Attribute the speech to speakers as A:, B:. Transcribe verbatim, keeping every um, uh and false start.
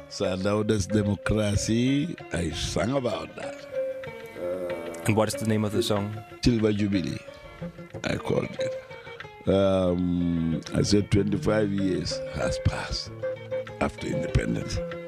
A: So now there's democracy. I sang about that.
B: And what is the name of the song?
A: Silver Jubilee, I called it. Um, I said twenty-five years has passed after independence.